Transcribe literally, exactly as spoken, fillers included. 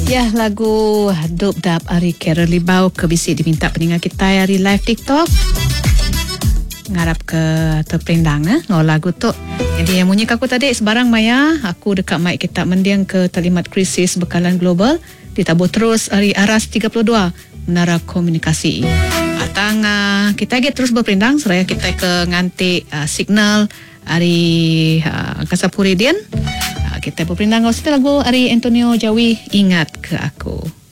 Ya, lagu Dub Dap Ari Carol Libau ke bisik diminta pendengar kita hari live TikTok. Ngarap ke terperindang eh, oh lagu tu. Jadi yang bunyi aku tadi sebarang maya, aku dekat mic kita mendiang ke talimat krisis bekalan global. Ditabur terus hari Aras tiga puluh dua Menara Komunikasi. Atang uh, kita lagi terus berperindang seraya kita ke nganti uh, signal hari uh, Kasapuridian. Uh, kita berperindang kau lagu hari Antonio Jawi Ingat ke Aku.